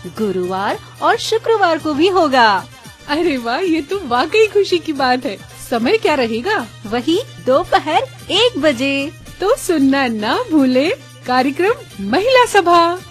गुरुवार और शुक्रवार को भी होगा। अरे वाह, ये तो वाकई खुशी की बात है। समय क्या रहेगा? वही दोपहर 1 बजे। तो सुनना ना भूले कार्यक्रम महिला सभा।